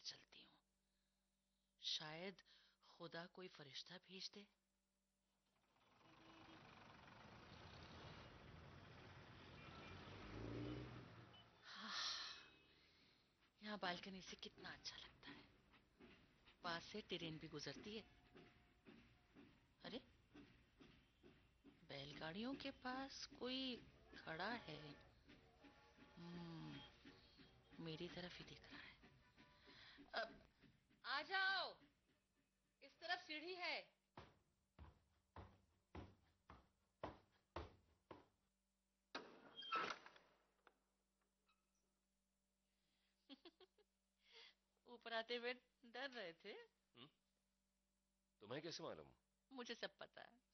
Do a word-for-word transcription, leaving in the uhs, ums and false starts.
चलती हूँ, शायद खुदा कोई फरिश्ता भेज दे। यहाँ बालकनी से कितना अच्छा लगता है, पास से ट्रेन भी गुजरती है। अरे, बैलगाड़ियों के पास कोई खड़ा है। हम्म, मेरी तरफ ही देख रहा है। अब आ जाओ, इस तरफ सीढ़ी है। ऊपर आते हुए डर रहे थे? हुँ? तुम्हें कैसे मालूम? मुझे सब पता है।